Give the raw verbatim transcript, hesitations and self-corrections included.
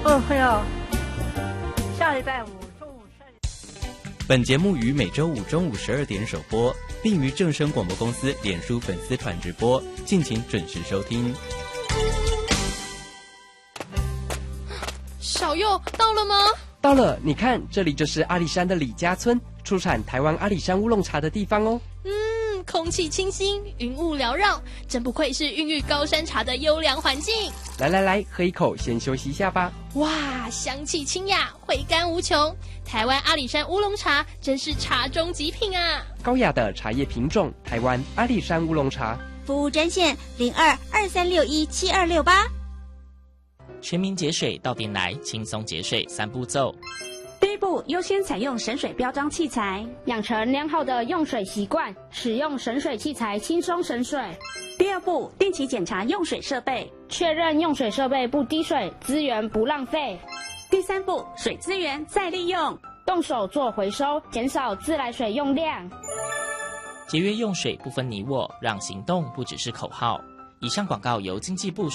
哦，会哦。下礼拜五中午十二点。 本节目于每周五中午十二点首播，并于正声广播公司脸书粉丝团直播，敬请准时收听。 小佑到了吗？ 到了，你看，这里就是阿里山的李家村，出产台湾阿里山乌龙茶的地方哦。 嗯，空气清新，云雾缭绕，真不愧是孕育高山茶的优良环境。 来来来，喝一口，先休息一下吧。 哇，香气清雅，回甘无穷。台湾阿里山乌龙茶真是茶中极品啊！ 高雅的茶叶品种，台湾阿里山乌龙茶。 服务专线零二二三六一七二六八。 全民节水到店来，轻松节水三步骤。 第一步，优先采用省水标章器材， 养成良好的用水习惯，使用省水器材轻松省水。 第二步，定期检查用水设备， 确认用水设备不滴水，资源不浪费。 第三步，水资源再利用， 动手做回收，减少自来水用量。 节约用水不分你我，让行动不只是口号。以上广告由经济部